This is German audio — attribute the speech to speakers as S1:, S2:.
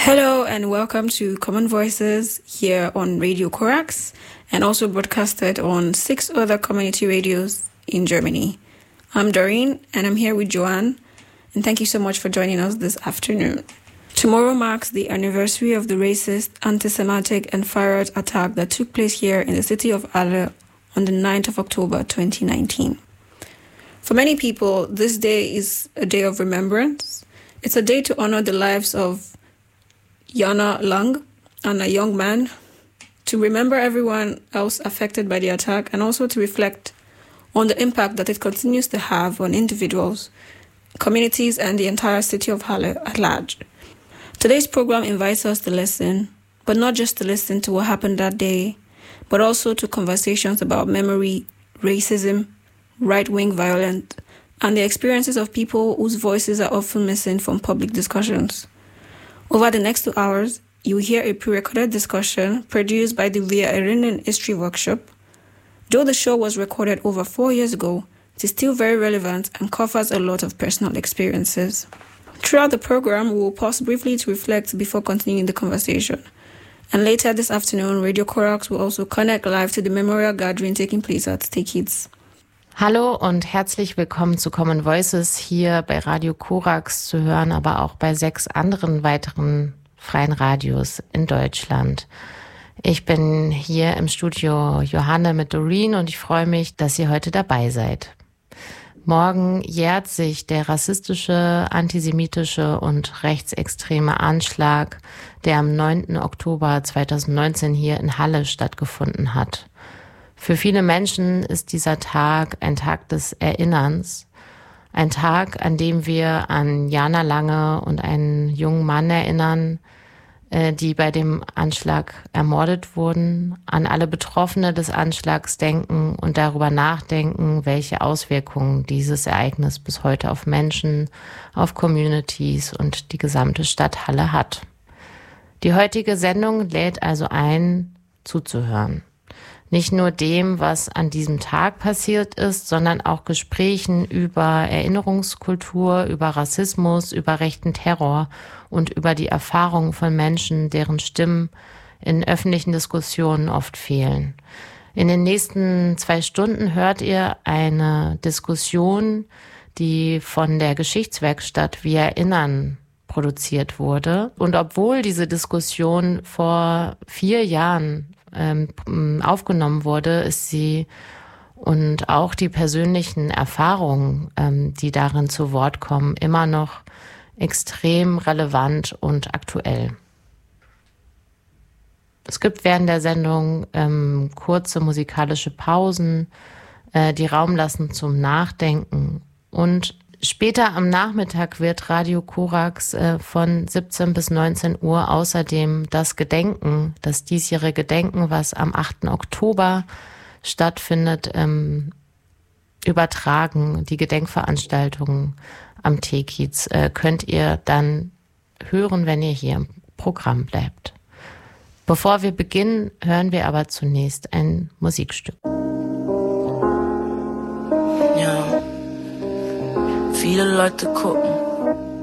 S1: Hello and welcome to Common Voices here on Radio Corax and also broadcasted on 6 other community radios in Germany. I'm Doreen and I'm here with Joanne, and thank you so much for joining us this afternoon. Tomorrow marks the anniversary of the racist, anti-Semitic and firearms attack that took place here in the city of Halle on the 9th of October 2019. For many people, this day is a day of remembrance. It's a day to honor the lives of Jana Lang and a young man, to remember everyone else affected by the attack and also to reflect on the impact that it continues to have on individuals, communities and the entire city of Halle at large. Today's program invites us to listen, but not just to listen to what happened that day, but also to conversations about memory, racism, right-wing violence, and the experiences of people whose voices are often missing from public discussions. Over the next 2 hours, you will hear a pre-recorded discussion produced by the Wir Erinnern History Workshop. Though the show was recorded over 4 years ago, it is still very relevant and covers a lot of personal experiences. Throughout the program, we will pause briefly to reflect before continuing the conversation. And later this afternoon, Radio Corax will also connect live to the memorial gathering taking place at Stay Kids.
S2: Hallo und herzlich willkommen zu Common Voices, hier bei Radio Corax zu hören, aber auch bei 6 anderen weiteren freien Radios in Deutschland. Ich bin hier im Studio Johanne mit Doreen und ich freue mich, dass ihr heute dabei seid. Morgen jährt sich der rassistische, antisemitische und rechtsextreme Anschlag, der am 9. Oktober 2019 hier in Halle stattgefunden hat. Für viele Menschen ist dieser Tag ein Tag des Erinnerns, ein Tag, an dem wir an Jana Lange und einen jungen Mann erinnern, die bei dem Anschlag ermordet wurden, an alle Betroffene des Anschlags denken und darüber nachdenken, welche Auswirkungen dieses Ereignis bis heute auf Menschen, auf Communities und die gesamte Stadt Halle hat. Die heutige Sendung lädt also ein, zuzuhören. Nicht nur dem, was an diesem Tag passiert ist, sondern auch Gesprächen über Erinnerungskultur, über Rassismus, über rechten Terror und über die Erfahrungen von Menschen, deren Stimmen in öffentlichen Diskussionen oft fehlen. In den nächsten 2 Stunden hört ihr eine Diskussion, die von der Geschichtswerkstatt Wir Erinnern produziert wurde. Und obwohl diese Diskussion vor 4 Jahren aufgenommen wurde, ist sie und auch die persönlichen Erfahrungen, die darin zu Wort kommen, immer noch extrem relevant und aktuell. Es gibt während der Sendung kurze musikalische Pausen, die Raum lassen zum Nachdenken, und später am Nachmittag wird Radio Corax von 17 bis 19 Uhr außerdem das diesjährige Gedenken, was am 8. Oktober stattfindet, übertragen. Die Gedenkveranstaltungen am T-Kiez könnt ihr dann hören, wenn ihr hier im Programm bleibt. Bevor wir beginnen, hören wir aber zunächst ein Musikstück.
S3: Ja. Viele Leute gucken,